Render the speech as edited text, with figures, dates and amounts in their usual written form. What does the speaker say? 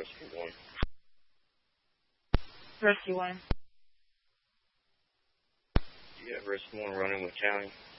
Rescue 1. Rescue 1. Do you have Rescue 1 running with County?